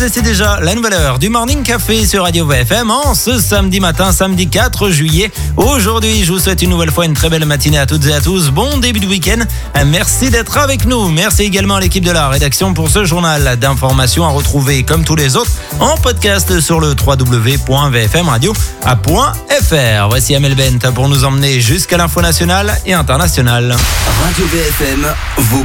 et c'est déjà la nouvelle heure du Morning Café sur Radio VFM en ce samedi matin, samedi 4 juillet. Aujourd'hui, je vous souhaite une nouvelle fois une très belle matinée à toutes et à tous. Bon début de week-end. Merci d'être avec nous. Merci également à l'équipe de la rédaction pour ce journal d'informations à retrouver comme tous les autres en podcast sur le www.vfmradio.fr. Voici Amel Bent pour nous emmener jusqu'à l'info nationale et internationale. Radio VFM, vos